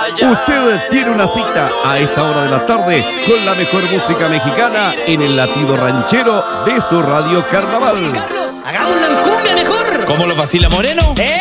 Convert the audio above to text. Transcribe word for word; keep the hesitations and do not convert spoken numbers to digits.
Usted tiene una cita a esta hora de la tarde con la mejor música mexicana en el latido ranchero de su radio Carnaval. Oye, Carlos, hagámoslo en cumbia mejor. ¿Cómo lo vacila Moreno? ¿Eh?